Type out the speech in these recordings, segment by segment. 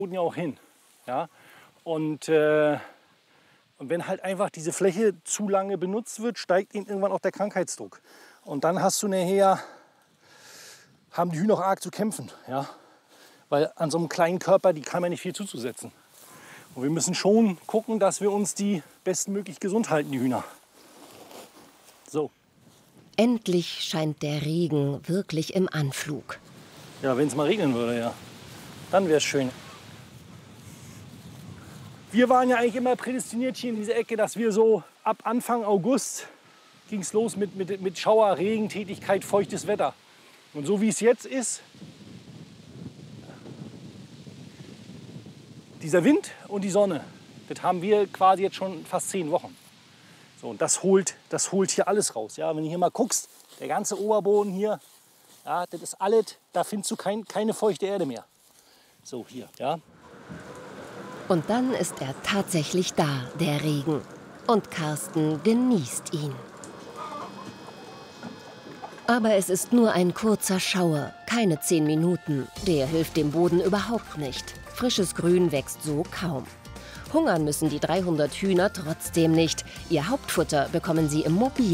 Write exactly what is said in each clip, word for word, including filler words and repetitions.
ja auch hin. Ja? Und, äh, und wenn halt einfach diese Fläche zu lange benutzt wird, steigt ihnen irgendwann auch der Krankheitsdruck. Und dann hast du nachher, haben die Hühner auch arg zu kämpfen. Ja? Weil an so einem kleinen Körper, die kann man nicht viel zuzusetzen. Und wir müssen schon gucken, dass wir uns die bestmöglich gesund halten, die Hühner. So. Endlich scheint der Regen wirklich im Anflug. Ja, wenn es mal regnen würde, ja. Dann wäre es schön. Wir waren ja eigentlich immer prädestiniert hier in dieser Ecke, dass wir so ab Anfang August ging es los mit, mit, mit Schauer, Regentätigkeit, feuchtes Wetter. Und so wie es jetzt ist, dieser Wind und die Sonne, das haben wir quasi jetzt schon fast zehn Wochen. So, und das holt, das holt hier alles raus. Ja, wenn du hier mal guckst, der ganze Oberboden hier, ja, das ist alles, da findest du kein, keine feuchte Erde mehr. So, hier, ja. Und dann ist er tatsächlich da, der Regen. Und Carsten genießt ihn. Aber es ist nur ein kurzer Schauer, keine zehn Minuten. Der hilft dem Boden überhaupt nicht. Frisches Grün wächst so kaum. Hungern müssen die dreihundert Hühner trotzdem nicht. Ihr Hauptfutter bekommen sie im Mobil.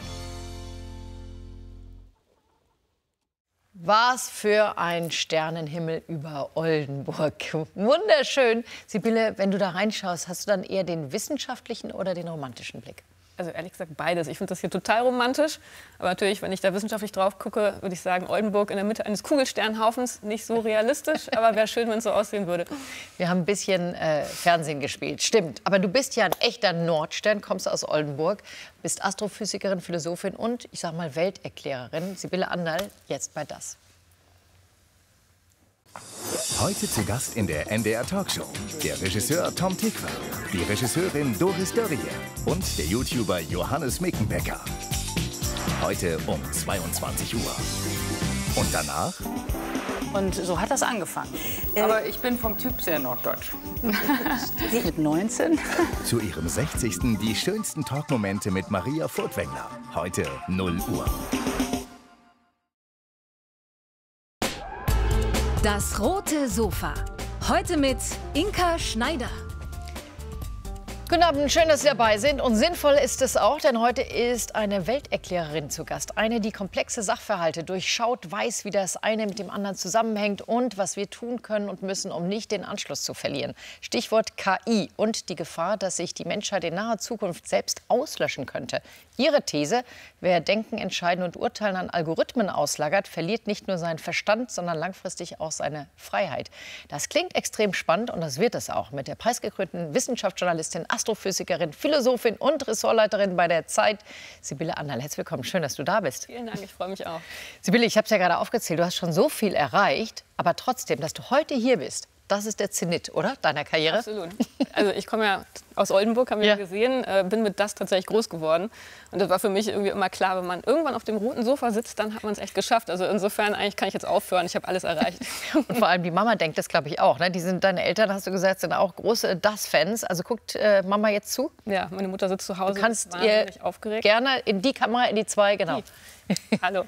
Was für ein Sternenhimmel über Oldenburg. Wunderschön. Sibylle, wenn du da reinschaust, hast du dann eher den wissenschaftlichen oder den romantischen Blick? Also ehrlich gesagt beides. Ich finde das hier total romantisch. Aber natürlich, wenn ich da wissenschaftlich drauf gucke, würde ich sagen, Oldenburg in der Mitte eines Kugelsternhaufens. Nicht so realistisch, aber wäre schön, wenn es so aussehen würde. Wir haben ein bisschen äh, Fernsehen gespielt, stimmt. Aber du bist ja ein echter Nordstern, kommst aus Oldenburg, bist Astrophysikerin, Philosophin und, ich sag mal, Welterklärerin. Sibylle Anderl, jetzt bei das. Heute zu Gast in der N D R Talkshow der Regisseur Tom Tykwer, die Regisseurin Doris Dörrie und der YouTuber Johannes Mickenbecker. Heute um zweiundzwanzig Uhr. Und danach? Und so hat das angefangen. Aber ich bin vom Typ sehr norddeutsch. Mit neunzehn. Zu ihrem sechzigsten die schönsten Talkmomente mit Maria Furtwängler. Heute null Uhr. Das rote Sofa. Heute mit Inka Schneider. Guten Abend, schön, dass Sie dabei sind. Und sinnvoll ist es auch, denn heute ist eine Welterklärerin zu Gast. Eine, die komplexe Sachverhalte durchschaut, weiß, wie das eine mit dem anderen zusammenhängt und was wir tun können und müssen, um nicht den Anschluss zu verlieren. Stichwort K I und die Gefahr, dass sich die Menschheit in naher Zukunft selbst auslöschen könnte. Ihre These: Wer Denken, Entscheiden und Urteilen an Algorithmen auslagert, verliert nicht nur seinen Verstand, sondern langfristig auch seine Freiheit. Das klingt extrem spannend und das wird es auch mit der preisgekrönten Wissenschaftsjournalistin, Astrophysikerin, Philosophin und Ressortleiterin bei der Zeit, Sibylle Anderl. Herzlich willkommen, schön, dass du da bist. Vielen Dank, ich freue mich auch. Sibylle, ich habe es ja gerade aufgezählt, du hast schon so viel erreicht, aber trotzdem, dass du heute hier bist, das ist der Zenit, oder, deiner Karriere? Absolut. Also ich komme ja aus Oldenburg, haben wir ja gesehen, äh, bin mit das tatsächlich groß geworden. Und das war für mich irgendwie immer klar, wenn man irgendwann auf dem roten Sofa sitzt, dann hat man es echt geschafft. Also insofern eigentlich kann ich jetzt aufhören, ich habe alles erreicht. Und vor allem die Mama denkt das, glaube ich, auch. Ne? Die sind, deine Eltern, hast du gesagt, sind auch große das-Fans. Also guckt äh, Mama jetzt zu? Ja, meine Mutter sitzt zu Hause, du kannst wahnsinnig ihr aufgeregt. Gerne in die Kamera, in die zwei, genau. Die. Hallo.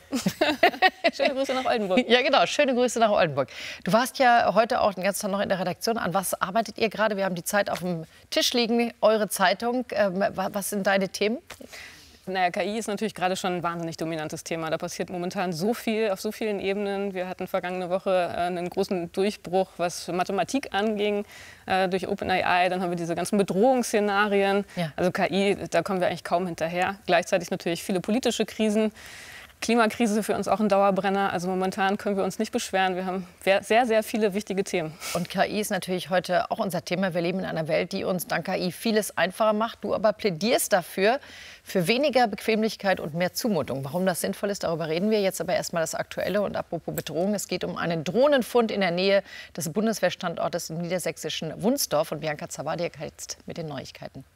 Schöne Grüße nach Oldenburg. Ja, genau. Schöne Grüße nach Oldenburg. Du warst ja heute auch den ganzen Tag noch in der Redaktion. An was arbeitet ihr gerade? Wir haben die Zeit auf dem Tisch liegen, eure Zeitung. Ähm, was sind deine Themen? Naja, K I ist natürlich gerade schon ein wahnsinnig dominantes Thema. Da passiert momentan so viel auf so vielen Ebenen. Wir hatten vergangene Woche äh, einen großen Durchbruch, was Mathematik anging, äh, durch OpenAI. Dann haben wir diese ganzen Bedrohungsszenarien. Ja. Also K I, da kommen wir eigentlich kaum hinterher. Gleichzeitig natürlich viele politische Krisen. Klimakrise für uns auch ein Dauerbrenner. Also momentan können wir uns nicht beschweren. Wir haben sehr, sehr viele wichtige Themen. Und K I ist natürlich heute auch unser Thema. Wir leben in einer Welt, die uns dank K I vieles einfacher macht. Du aber plädierst dafür, für weniger Bequemlichkeit und mehr Zumutung. Warum das sinnvoll ist, darüber reden wir. Jetzt aber erstmal das Aktuelle. Und apropos Bedrohung, es geht um einen Drohnenfund in der Nähe des Bundeswehrstandortes im niedersächsischen Wunsdorf. Und Bianca Zawadiak jetzt mit den Neuigkeiten.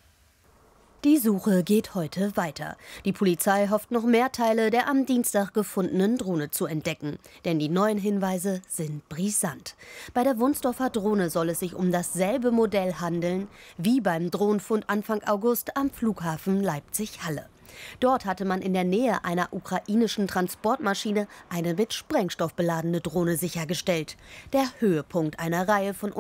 Die Suche geht heute weiter. Die Polizei hofft, noch mehr Teile der am Dienstag gefundenen Drohne zu entdecken. Denn die neuen Hinweise sind brisant. Bei der Wunsdorfer Drohne soll es sich um dasselbe Modell handeln wie beim Drohnenfund Anfang August am Flughafen Leipzig-Halle. Dort hatte man in der Nähe einer ukrainischen Transportmaschine eine mit Sprengstoff beladene Drohne sichergestellt. Der Höhepunkt einer Reihe von